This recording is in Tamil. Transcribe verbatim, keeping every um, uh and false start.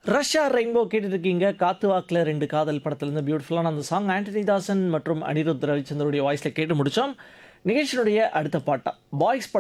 ரஷ்யா ரெயின்போ கேட்டுட்டு இருக்கீங்க. காத்து வாக்குல ரெண்டு காதல் படத்திலிருந்து பியூட்டிஃபுல்லான அந்த சாங் ஆண்டனி தாசன் மற்றும் அனிருத் ரவிச்சந்தருடைய வாய்ஸ்ல கேட்டு முடிச்சோம். நிகழ்ச்சியினுடைய அடுத்த பாட்டா பாய்ஸ்